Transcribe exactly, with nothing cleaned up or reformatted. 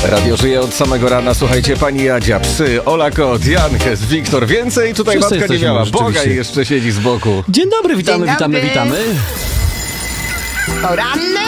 Radio żyje od samego rana. Słuchajcie, pani Jadzia, psy, Ola Kot, Jankes, Wiktor. Więcej tutaj Wszyscy matka nie jesteśmy, miała. rzeczywiście. Boga jeszcze siedzi z boku. Dzień dobry, witamy, Dzień witamy, dobry. witamy. Poranny